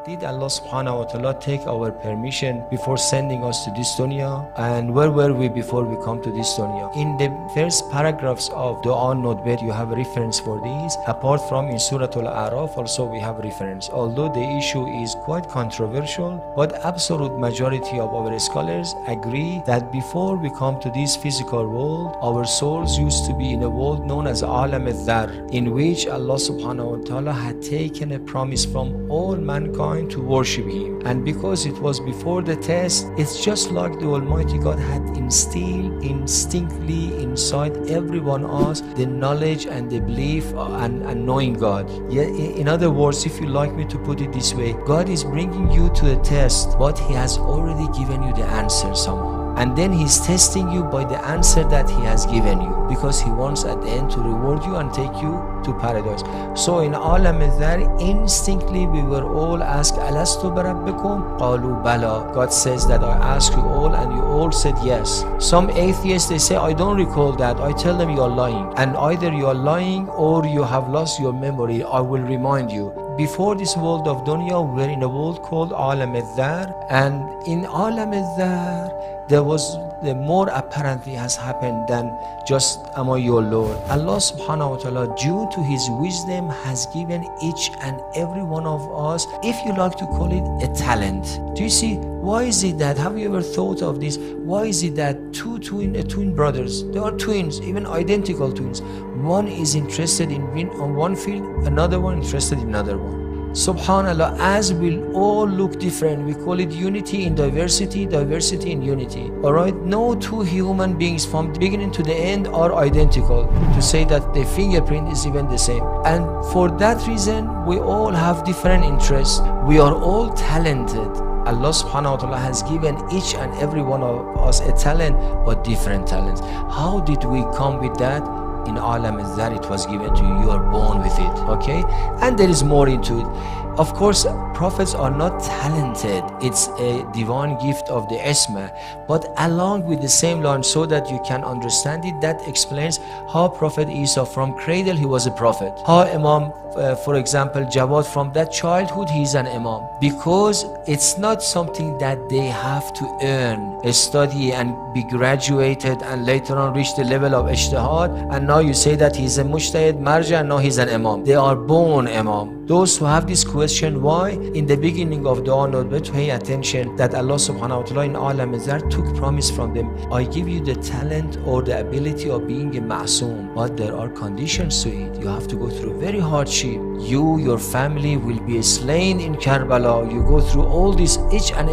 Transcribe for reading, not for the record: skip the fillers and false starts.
Did Allah subhanahu wa ta'ala take our permission before sending us to this dunya? And where were we before we come to this dunya? In the first paragraphs of Dua Nudbet, you have a reference for these. Apart from in Surah Al-A'raf, also we have reference. Although the issue is quite controversial, but absolute majority of our scholars agree that before we come to this physical world, our souls used to be in a world known as Alam al-Dhar, in which Allah subhanahu wa ta'ala had taken a promise from all mankind to worship Him. And because it was before the test, it's just like the Almighty God had instilled instinctively inside everyone else the knowledge and the belief and knowing God. Yeah, in other words, if you like me to put it this way, God is bringing you to a test, but He has already given you the answer somehow. And then He's testing you by the answer that He has given you, because He wants at the end to reward you and take you to paradise. So in Alam al-Dhar, instinctively we were all asked, Alastu barabbikum? Qalu bala. God says that I asked you all and you all said yes. Some atheists, they say, I don't recall that. I tell them you are lying. And either you are lying or you have lost your memory. I will remind you. Before this world of dunya, we were in a world called Alam al-Dhar. And in Alam al-Dhar, there was the more apparently has happened than just am I your Lord. Allah subhanahu wa ta'ala, due to His wisdom, has given each and every one of us, if you like to call it, a talent. Do you see? Why is it that, have you ever thought of this? Why is it that twin brothers, they are twins, even identical twins, one is interested in being on one field, another one interested in another one? Subhanallah, as we all look different, we call it unity in diversity, diversity in unity. Alright, no two human beings from the beginning to the end are identical, to say that the fingerprint is even the same. And for that reason, we all have different interests. We are all talented. Allah subhanahu wa ta'ala has given each and every one of us a talent, but different talents. How did we come with that? In Alam al-Dhar, it was given to you. You are born with it, okay? And there is more into it. Of course, prophets are not talented. It's a divine gift of the Isma. But along with the same line, so that you can understand it, that explains how Prophet Isa, from cradle, he was a prophet. How Imam, for example, Jawad, from that childhood, he's an Imam. Because it's not something that they have to earn, study and be graduated and later on reach the level of ijtihad. And now you say that he's a mujtahid, marja, and now he's an Imam. They are born Imam. Those who have this question, why? In the beginning of Dua Nudbet, pay attention that Allah subhanahu wa ta'ala in Alam al-Dhar took promise from them. I give you the talent or the ability of being a ma'soom, but there are conditions to it. You have to go through very hardship. You, your family will be slain in Karbala. You go through all this, each and